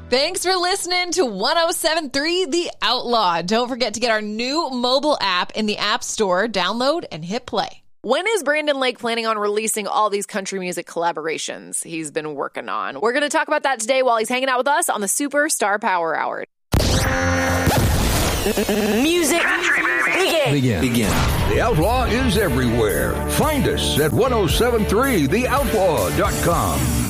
Thanks for listening to 107.3 The Outlaw. Don't forget to get our new mobile app in the App Store. Download and hit play. When is Brandon Lake planning on releasing all these country music collaborations he's been working on? We're going to talk about that today while he's hanging out with us on the Superstar Power Hour. Music begin. The Outlaw is everywhere. Find us at 1073theoutlaw.com.